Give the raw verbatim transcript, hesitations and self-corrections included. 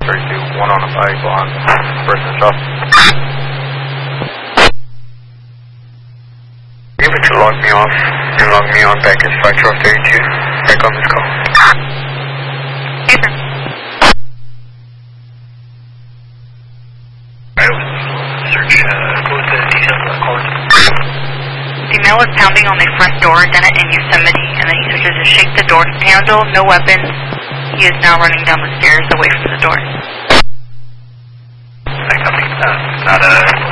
thirty-two, one on a bike on first and shop. You able to log me off and log me on back as five twelve thirty-two. Back on this call. Yes, sir. Search, uh, go with the details of the call. The male was pounding on the front door in in Yosemite, and then he searches to shake the door handle, no weapons. He is now running down the stairs away from the door. I think uh, not a